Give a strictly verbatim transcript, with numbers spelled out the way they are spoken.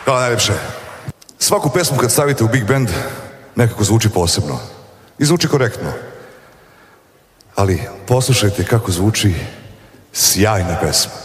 Hvala najlepše. Svaku pesmu kad stavite u big band nekako zvuči posebno. I zvuči korektno. Ali poslušajte kako zvuči sjajna pesma.